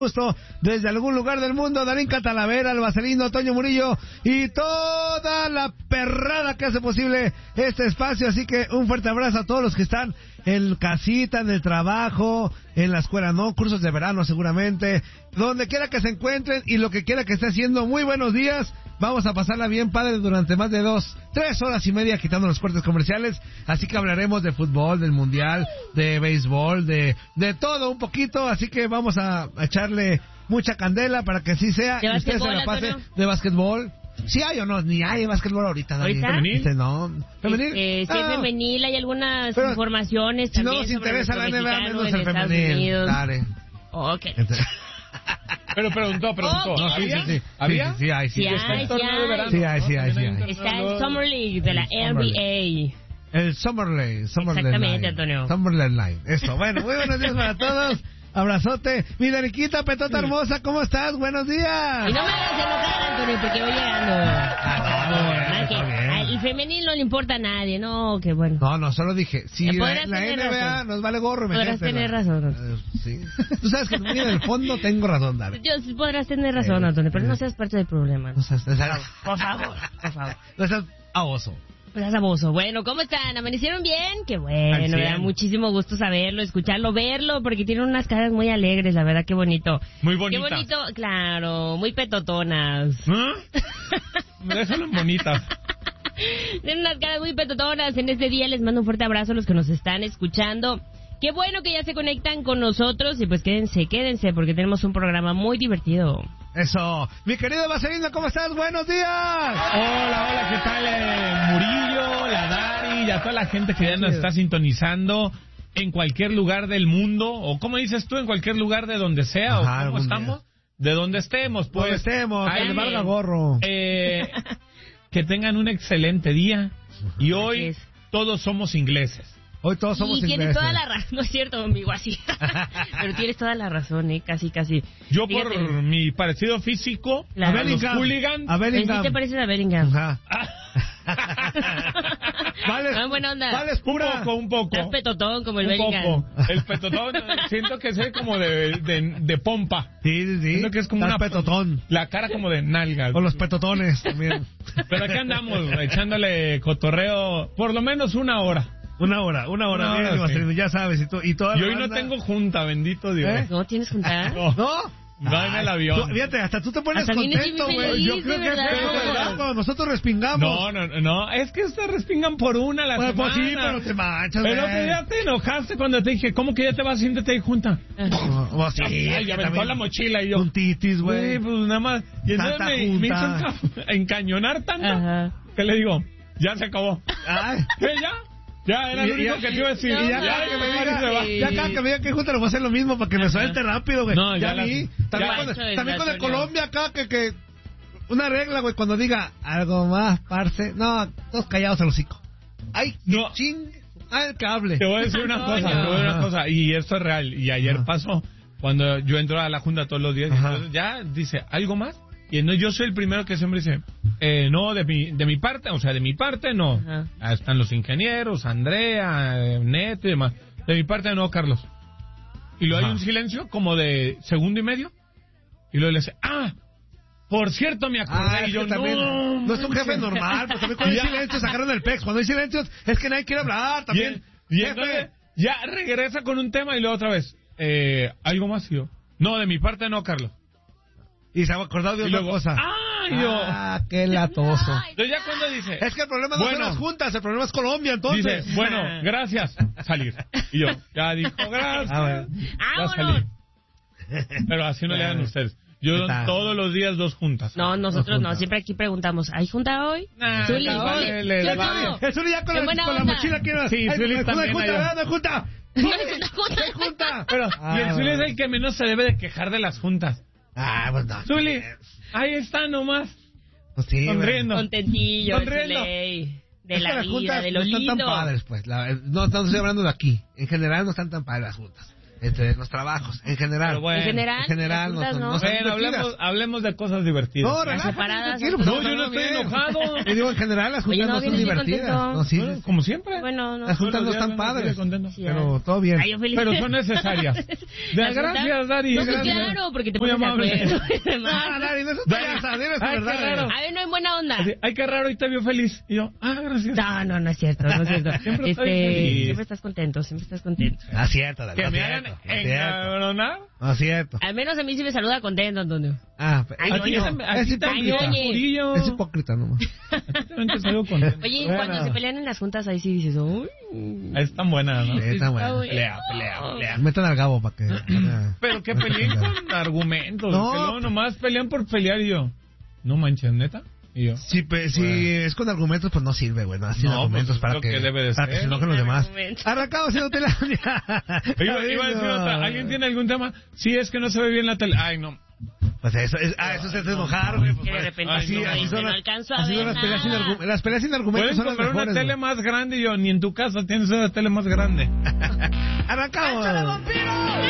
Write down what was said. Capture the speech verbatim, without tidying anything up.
gusto desde algún lugar del mundo, Darinka Talavera, el Vaselino, Toño Murillo y toda la perrada que hace posible este espacio. Así que un fuerte abrazo a todos los que están en casita, en el trabajo, en la escuela, no, cursos de verano seguramente, donde quiera que se encuentren y lo que quiera que esté haciendo. Muy buenos días, vamos a pasarla bien padre durante más de dos, tres horas y media quitando los cortes comerciales, así que hablaremos de fútbol, del mundial, de béisbol, de, de todo un poquito, así que vamos a, a echarle mucha candela para que así sea y usted se la pase. Antonio. De básquetbol. ¿Sí hay o no? Ni hay básquetbol ahorita. ¿Ahorita? ¿Femenil? Este, no. ¿Femenil? Eh, sí, ah. femenil. Hay algunas pero, informaciones si también. Si no nos interesa la N B A, menos en el femenil. Dale. Oh, ok. Pero preguntó, preguntó. Okay. No, sí, sí, sí. ¿Había? Sí, sí, hay. Sí, sí, está hay, el torneo sí, de verano. Sí, hay, sí, hay, sí, hay. Está el Summer League de la N B A. El Summer League. Summer Exactamente, League. Antonio. Summer League. Eso, bueno, muy buenos días para todos. Abrazote. Mi Dariquita, petota hermosa, ¿cómo estás? Buenos días. Y no me hagas enojar, Antonio, porque voy llegando. Ah, no, no, el femenil no le importa a nadie, no, qué bueno. No, no, solo dije, si la, la N B A razón. Nos vale gorro, me podrás tener razón. Uh, sí. Tú sabes que en el fondo tengo razón, David. Yo sí podrás tener razón, eh, Antonio, pero eh, no seas parte del problema. No seas, por favor, por favor. No seas aoso. Pues abuso. Bueno, ¿cómo están? ¿Amanecieron bien? Qué bueno, me da muchísimo gusto saberlo, escucharlo, verlo, porque tienen unas caras muy alegres, la verdad, qué bonito. Muy bonitas. Qué bonito, claro, muy petotonas. ¿Eh? Déjalo bonitas. Tienen unas caras muy petotonas. En este día les mando un fuerte abrazo a los que nos están escuchando. Qué bueno que ya se conectan con nosotros y pues quédense, quédense, porque tenemos un programa muy divertido. Eso. Mi querido Vaselino, ¿cómo estás? ¡Buenos días! Hola, hola, ¿qué tal? Eh, Murillo, la Dari y a toda la gente que ya nos está sintonizando en cualquier lugar del mundo, o como dices tú, en cualquier lugar de donde sea, Ajá, o cómo estamos, día. De donde estemos, pues. Donde estemos, que le valga gorro. Eh, que tengan un excelente día y hoy todos somos ingleses. Hoy todos somos y ingleses. Tienes toda la razón, no es cierto, amigo, así. Pero tienes toda la razón, ¿eh? Casi, casi. Yo Fíjate. Por mi parecido físico, claro. a los hooligans. A Bellingham. ¿Sí te pareces a Bellingham? Ajá. Vale, no, buena onda. Vale, pura. Un poco, un poco. Estás petotón como el un Bellingham. Poco. El petotón, siento que soy como de, de, de pompa. Sí, sí, sí. Siento que es como Estás una petotón. La cara como de nalga. O los petotones también. Pero aquí andamos, echándole cotorreo por lo menos una hora. Una hora, una hora, no, bien, sí. Marcelino, ya sabes. Y, to, y, toda y hoy banda... no tengo junta, bendito Dios. ¿Eh? ¿No tienes junta? No. ¿No? Va en el avión. Tú, fíjate, hasta tú te pones hasta contento, güey. Yo creo que es feo, ¿verdad? Cuando nosotros respingamos. No, no, no. Es que ustedes respingan por una la pues, semana. Pues sí, pero te manchas, Pero que ya te enojaste cuando te dije, ¿cómo que ya te vas? Siéntate ahí junta. No, pues sí. Ay, ya aventó la mochila y yo. Juntitis, güey. Pues nada más. Y entonces me, me hizo enca encañonar tanto. Ajá. Que le digo, ya se acabó. Ay. ¿Qué, ya? Ya, era lo único que te iba a decir. Y ya, ya, cada que me diga, sí. ya cada que me diga que junta le voy a hacer lo mismo para que me suelte rápido, güey. No, ya, ya vi. También, ya con, también con el Colombia acá, que, que una regla, güey, cuando diga algo más, parce. No, todos callados al hocico. Ay, no. Ching. Ah, el cable. Te voy a decir una no, cosa, no. te voy a decir una cosa. Y esto es real. Y ayer Ajá. pasó, cuando yo entro a la junta todos los días, y entonces ya dice, ¿algo más? Y entonces yo soy el primero que siempre dice, eh, no, de mi, de mi parte, o sea, de mi parte no. Ajá. Están los ingenieros, Andrea, Neto y demás. De mi parte no, Carlos. Y luego hay un silencio como de segundo y medio. Y luego le dice, ah, por cierto me acordé. Ah, y yo, también, no, no es un jefe normal, pero también cuando hay silencios sacaron el pex. Cuando hay silencios es que nadie quiere hablar también. Y, y entonces ya regresa con un tema y luego otra vez, eh, ¿algo más? Y yo, no, de mi parte no, Carlos. Y se ha acordado de y otra luego, cosa. ¡Ah! Yo. Ah, qué latoso. Entonces ya cuando dice... Es que el problema no bueno, son las juntas, el problema es Colombia, entonces. Dice, bueno, gracias, salir. Y yo, ya dijo, gracias. Ah, bueno. Ya salí. Pero así no le dan ustedes. Yo todos los días dos juntas. No, nosotros no, siempre aquí preguntamos, ¿hay junta hoy? Nah, Zuli, no, Zuli, le, le, le no. El Zuli ya con, la, con la mochila quiere... Sí, Zuli hay, también. Hay junta, ¿verdad? No hay junta. No hay junta. Hay junta. Pero, ah, y el Zuli bueno. es el que menos se debe de quejar de las juntas. Ah, pues no. Zuli, ahí está nomás. Pues sí, sonriendo. Contentillo, sonriendo. De es la que las vida, juntas de lo no lindo. están tan padres, pues. La, no, no estoy hablando de aquí. En general no están tan padres las juntas. entre los trabajos, en general. Bueno, en general, en general, las juntas, no, ¿no? no, no Bueno, hablemos, hablemos de cosas divertidas. No, Las relájate, separadas, tranquilo, no, pues, yo no estoy enojado. Yo digo, en general, las Oye, juntas no, no, son vienes bien divertidas. contento. No, sí, Bueno, sí. como siempre. Bueno, no. Las juntas no Todos los están días me padres, estoy contento. Sí, pero todo bien. Ay, yo feliz. Pero son necesarias. De- Las gracias, juntas- Dari. No, pues gracias. claro, porque te Muy pones de amable. acuerdo. Ah, Dari, no es payasa, dime la Ay, qué verdad. raro. A ver, no hay buena onda. Así, ay, qué raro, y te vio feliz. Y yo, ah, gracias. No, no, no es cierto, no es cierto. Siempre estoy este, feliz. siempre estás contento, siempre estás contento. Ah, cierto, Dari, Que no me es hagan cierto, no es cierto. encabronar. No es cierto. Al menos a mí sí me saluda contento, Antonio. Ah, Ay, es, Aquí Toño. también- es aquí también, hipócrita. Murillo. Es hipócrita nomás. También te salgo contento. Oye, y Bueno. cuando se pelean en las juntas, ahí sí dices, uy. Es tan buena, ¿no? Sí, está bueno. bueno. Pelea, pelea, pelea. Metan al Gabo para que... para- Pero que peleen con argumentos. No. Que luego nomás pelean por pelear y yo. No manches, neta. Y yo. Si, pe- si Bueno. es con argumentos, pues no sirve, güey. No, así No, argumentos pues, es para lo que, que debe de para que ser. se enojen los demás. Argumentos. Arrancamos haciendo tele. Iba, iba a decir otra. ¿Alguien tiene algún tema? Sí, es que no se ve bien la tele. Ay, no. Pues eso es, ah, eso es enojar, güey. Pues, Que de repente Ay, así, no, así dice, son no las- alcanzo a así son ver las peleas sin nada. argumentos. Las peleas sin argumentos Pueden son las comprar una mejores, tele güey. más grande y yo, ni en tu casa tienes una tele más grande. Arrancamos.